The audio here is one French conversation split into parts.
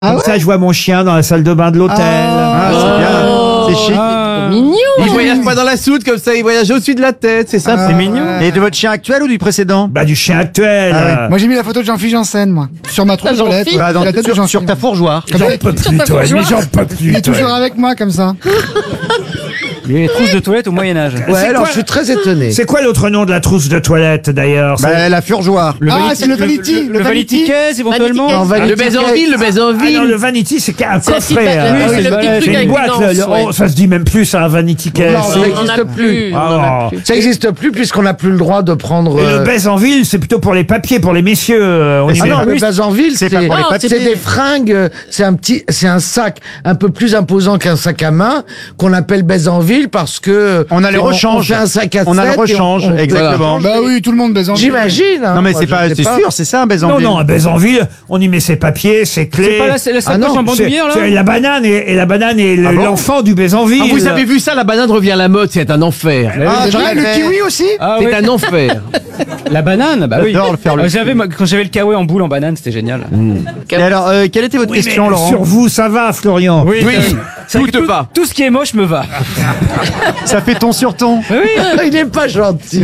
Comme ça, je vois mon chien dans la salle de bain de l'hôtel. c'est bien. C'est chic. Mignon. Il voyage pas dans la soute comme ça, il voyage au-dessus de la tête, c'est ça. C'est mignon. Et de votre chien actuel ou du précédent? Bah, du chien actuel. Moi j'ai mis la photo de Jean-Philippe Janssen, moi. Sur ma trousse de toilette. Jean-Philippe Ouais, la tête de Sur ta fourgeoire. J'en peux plus, toi. Mais j'en peux Il plus, est toi. toujours avec moi comme ça. Les trousses de toilette au Moyen-Âge. Ouais, C'est alors quoi je suis très étonné. C'est quoi l'autre nom de la trousse de toilette, d'ailleurs? Bah, la fourgeoire. C'est le Vanity. Le Vanity Case, éventuellement. Vanity Le Case. Bézanville, le Ah Bézanville. non, le Vanity, c'est un C'est la petite coffret. ba- hein. oui, c'est c'est le petit une truc C'est avec une boîte. une anse, ouais. Ça se dit même plus, ça, un Vanity Case. Non, On en a plus. Ah, non. Ça existe plus puisqu'on n'a plus le droit de prendre. Et le Bézanville, c'est plutôt pour les papiers, pour les messieurs. On y Ah met- non, le Bézanville, c'est pas pour les papiers. c'est des fringues, c'est un sac un peu plus imposant qu'un sac à main qu'on appelle Bézanville parce que On a le on rechange. fait un sac à On a le 7 et rechange, exactement. Bah oui, tout le monde baise en J'imagine. hein. Non, mais Moi, c'est je pas, sais c'est sûr, c'est ça, un Non, Bézanville. non, à Bézanville, on y met ses papiers, ses clés. C'est pas la sacoche Ah non, en C'est bandoulière, là? la banane et la banane et Ah bon l'enfant du Bézanville. Ah, vous avez vu ça, la banane revient à la mode, c'est un enfer. Ah, j'en Le avais- kiwi aussi. Ah C'est oui. un enfer. La banane, bah oui. J'adore le faire le- Quand j'avais le kawaii en boule en banane, c'était génial. Et alors, quelle était votre Oui, question, mais Laurent? sur vous, ça va, Florian. Oui. Tout te va. Tout ce qui est moche me va. Ça fait ton sur ton. Il n'est pas gentil.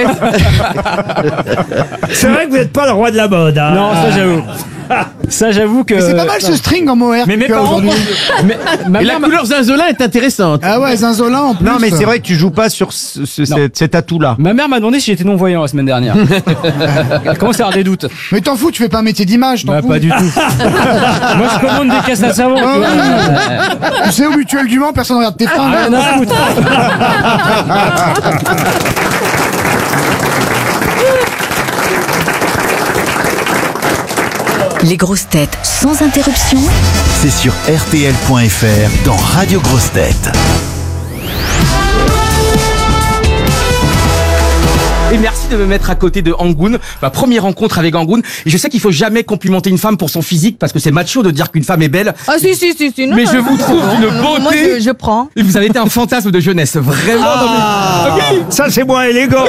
C'est vrai que vous n'êtes pas le roi de la mode. Hein. Non, ça j'avoue. Ça j'avoue que. C'est pas mal ce string en mohair. Mais mes que tu as parents. aujourd'hui. Ma Et la mère m'a- couleur zinzolin est intéressante. Ah ouais, zinzolin en plus. Non, mais c'est vrai que tu joues pas sur cet atout-là. Ma mère m'a demandé si j'étais non-voyant la semaine dernière. Elle commence à avoir des doutes. Mais t'en fous, tu fais pas un métier d'image, t'en Bah, fous. pas du tout. Moi je commande des caisses à savon. tu Ah vois. ouais. Tu sais, au mutuel du Mans, personne regarde tes fringues. Rien à foutre. Les grosses têtes sans interruption. C'est sur RTL.fr dans Radio Grosses Têtes. Et merci de me mettre à côté de Angoun, ma première rencontre avec Angoun. Et je sais qu'il faut jamais complimenter une femme pour son physique parce que c'est macho de dire qu'une femme est belle. Ah si. Non, Mais non, je non, vous trouve non, une non, moi, beauté. je prends. Et vous avez été un fantasme de jeunesse, vraiment. Oui. Ça, c'est moins élégant.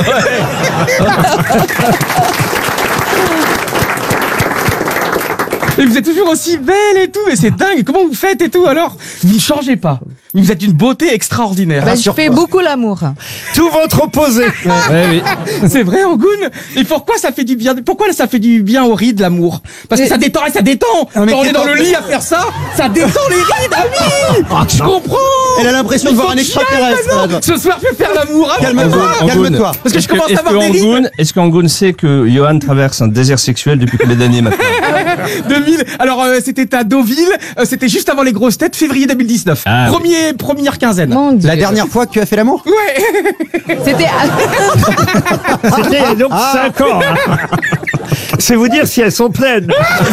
Et vous êtes toujours aussi belle et tout, mais c'est dingue. Comment vous faites et tout alors? Vous ne changez pas. Vous êtes une beauté extraordinaire. Bah, je fais beaucoup l'amour. Tout votre opposé. C'est vrai, Angoun. Et pourquoi ça fait du bien? Pourquoi ça fait du bien aux rides, l'amour? Parce que ça détend et ça détend. Quand on est dans le lit à faire ça, ça détend les rides, ah oui. Je comprends. Elle a l'impression de voir un extraterrestre. là. Ce soir, je vais faire l'amour. Calme-toi, calme-toi. Parce que je commence à avoir des rides. Est-ce qu'Angoun sait que Johan traverse un désert sexuel depuis combien d'années maintenant? 2000. Alors, c'était à Deauville. C'était juste avant les grosses têtes, février 2019. Ah, Première quinzaine. Mon Dieu. La dernière fois que tu as fait l'amour? Ouais. C'était. C'était donc 5 ans. Hein. C'est vous dire si elles sont pleines.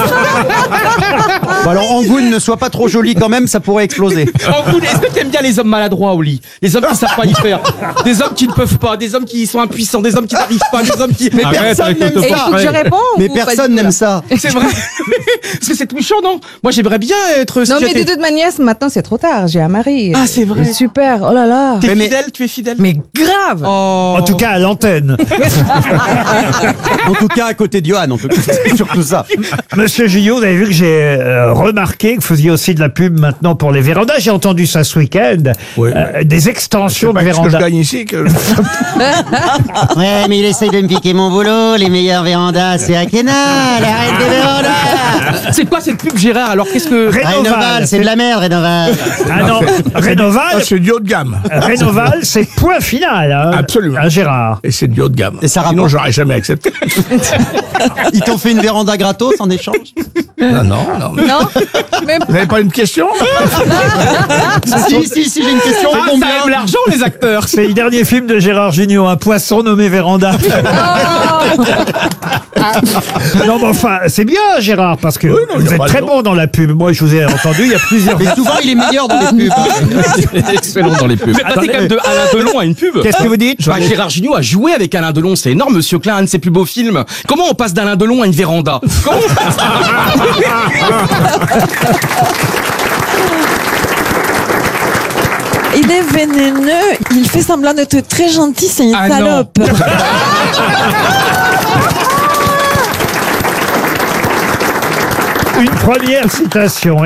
Bon, alors, Angoun, ne sois pas trop joli quand même, ça pourrait exploser. Angoun, est-ce que tu aimes bien les hommes maladroits au lit? Les hommes qui savent pas y faire. Des hommes qui ne peuvent pas. Des hommes qui sont impuissants. Des hommes qui n'arrivent pas. Des hommes qui. Mais Personne n'aime Et il ça. faut que je réponds. Mais ou pas personne du tout, n'aime là ça. C'est vrai. Parce que c'est touchant, non? Moi, j'aimerais bien être. si Non, mais j'étais- de toute manière, maintenant c'est trop tard. J'ai un mari. Ah, c'est vrai. Super. Oh là là. T'es Mais- fidèle, tu es fidèle. Mais grave. Oh. En tout cas, à l'antenne. En tout cas, à côté de Johan, en tout cas. C'est surtout ça. Monsieur Gillot, vous avez vu que j'ai remarqué que vous faisiez aussi de la pub maintenant pour les vérandas. J'ai entendu ça ce week-end. Des extensions de vérandas. ici que... Ouais, mais il essaye de me piquer mon boulot. Les meilleurs vérandas, c'est Akena, la reine des vérandas. C'est quoi cette pub, Gérard? Alors, qu'est-ce que. Rénoval, c'est de la merde, Rénoval. Ah non, Rénoval, c'est du haut de gamme. Rénoval, c'est point final. Hein, Absolument. Hein, Gérard. Et c'est du haut de gamme. Et ça Sinon, rapporte. j'aurais jamais accepté. Ils t'ont fait une véranda gratos en échange? Non. Non. Mais Vous n'avez pas une question? Si, j'ai une question. Ah, Combien? ça aime l'argent, les acteurs. C'est le dernier film de Gérard Jugnot, un poisson nommé Véranda. Non, mais enfin, c'est bien, Gérard, parce que non, y vous a êtes pas de très nom. bon dans la pub. Moi, je vous ai entendu il y a plusieurs. Mais souvent, il est meilleur dans les pubs. Excellent dans les pubs. Vous êtes passé quand même de Alain Delon à une pub. Qu'est-ce que vous dites? Bah, Gérard Jugnot a joué avec Alain Delon, c'est énorme, Monsieur Klein, un de ses plus beaux films. Comment on passe d'Alain Delon à une véranda? Comment on passe Il est vénéneux, il fait semblant d'être très gentil, c'est une Ah non. salope. Une première citation.